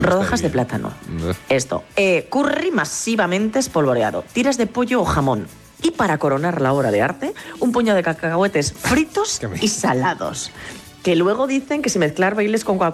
Rodajas de plátano. Esto. Curry masivamente espolvoreado. Tiras de pollo o jamón. Y para coronar la obra de arte, un puñado de cacahuetes fritos y salados. Que luego dicen que si mezclar bailes con Coca-Cola